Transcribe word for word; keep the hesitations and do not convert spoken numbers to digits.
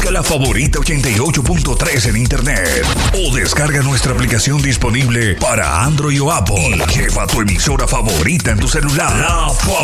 Siga La Favorita ochenta y ocho punto tres en internet o descarga nuestra aplicación disponible para Android o Apple. Y lleva tu emisora favorita en tu celular. La